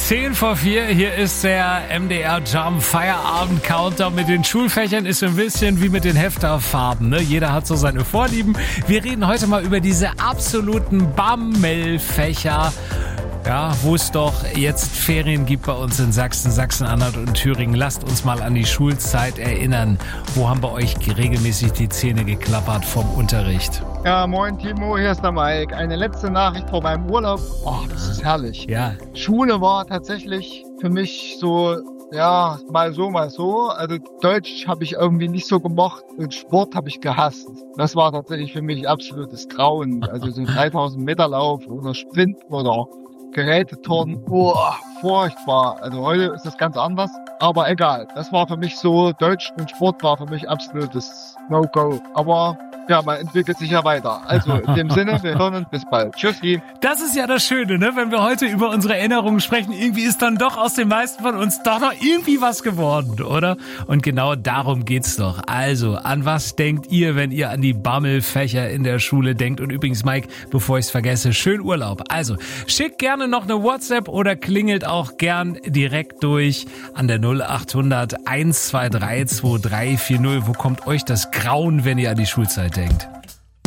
10:04, hier ist der MDR Jump Feierabend Countdown. Mit den Schulfächern ist so ein bisschen wie mit den Hefterfarben, ne? Jeder hat so seine Vorlieben. Wir reden heute mal über diese absoluten Bammelfächer. Ja, wo es doch jetzt Ferien gibt bei uns in Sachsen, Sachsen-Anhalt und Thüringen. Lasst uns mal an die Schulzeit erinnern. Wo haben bei euch regelmäßig die Zähne geklappert vom Unterricht? Ja, moin Timo, hier ist der Mike. Eine letzte Nachricht vor meinem Urlaub. Oh, das ist herrlich. Ja. Schule war tatsächlich für mich so, ja, mal so, mal so. Also Deutsch habe ich irgendwie nicht so gemocht und Sport habe ich gehasst. Das war tatsächlich für mich absolutes Grauen. Also so 3000 Meter Lauf oder Sprint oder Geräteturnen, furchtbar. Also heute ist das ganz anders, aber egal. Das war für mich so, Deutsch und Sport war für mich absolutes No-Go. Aber ja, man entwickelt sich ja weiter. Also in dem Sinne, wir hören uns, bis bald. Tschüssi. Das ist ja das Schöne, ne? Wenn wir heute über unsere Erinnerungen sprechen, irgendwie ist dann doch aus den meisten von uns doch noch irgendwie was geworden, oder? Und genau darum geht's doch. Also, an was denkt ihr, wenn ihr an die Bammelfächer in der Schule denkt? Und übrigens, Mike, bevor ich's vergesse, schön Urlaub. Also, schickt gerne noch eine WhatsApp oder klingelt auch gern direkt durch an der 0800 123 2340. Wo kommt euch das Grauen, wenn ihr an die Schulzeit denkt?